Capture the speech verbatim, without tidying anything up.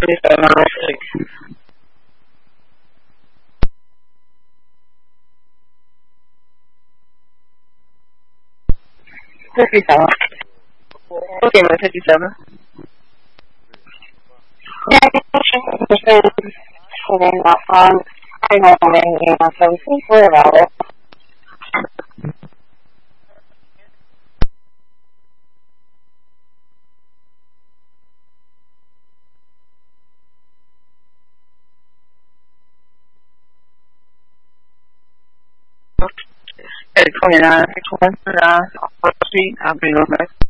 thirty-seven. Okay, my thirty-seven. Yeah, putting up on, I know, you know, so think we're about it. twenty-nine, twenty-nine, I'll be over.